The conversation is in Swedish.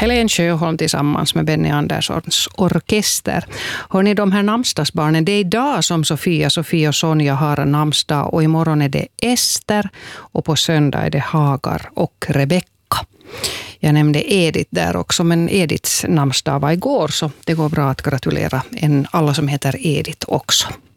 Helen Sjöholm tillsammans med Benny Anderssons orkester. Hörrni, de här namnsdagsbarnen, det är idag som Sofia och Sonja har namnsdag och imorgon är det Ester och på söndag är det Hagar och Rebecka. Jag nämnde Edith där också, men Ediths namnsdag var igår så det går bra att gratulera alla som heter Edith också.